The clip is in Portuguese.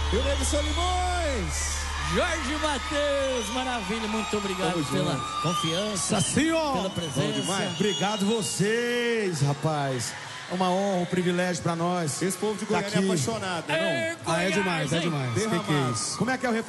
E o Nego Solimões. Jorge Matheus, maravilha, muito obrigado pela confiança, pela presença. Obrigado vocês, rapaz. É uma honra, um privilégio pra nós. Esse povo de Goiânia é apaixonado, não? É demais, é demais. Derramado. Que é isso? Como é que é o refrão?